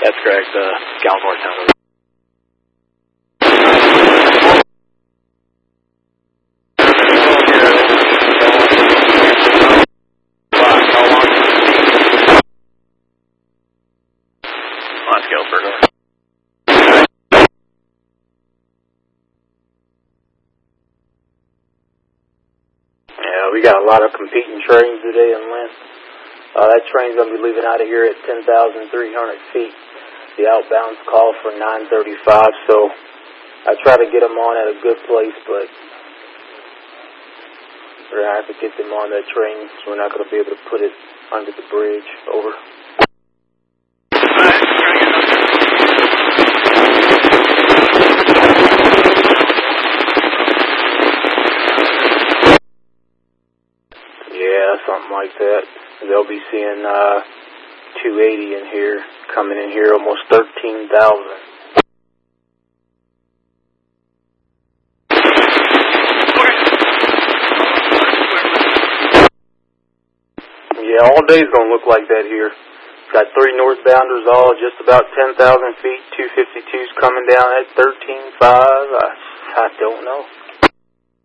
That's correct, Galmore Town. Let's go further. Yeah, we got a lot of competing trains today in Lynn. That train's going to be leaving out of here at 10,300 feet. The outbound's call for 9:35, so I try to get them on at a good place, but we're going to have to get them on that train, so we're not going to be able to put it under the bridge. Over. Yeah, something like that. They'll be seeing 280 in here, coming in here almost 13,000. Yeah, all day's going to look like that here. Got 3 northbounders all just about 10,000 feet, 252s coming down at 13.5. I don't know.